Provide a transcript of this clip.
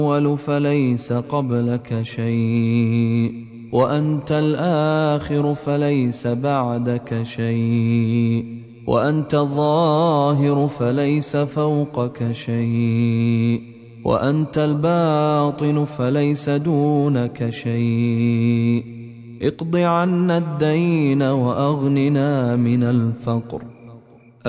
الأول فليس قبلك شيء، وأنت الآخر فليس بعدك شيء، وأنت الظاهر فليس فوقك شيء، وأنت الباطن فليس دونك شيء. اقض عنا الدين وأغننا من الفقر،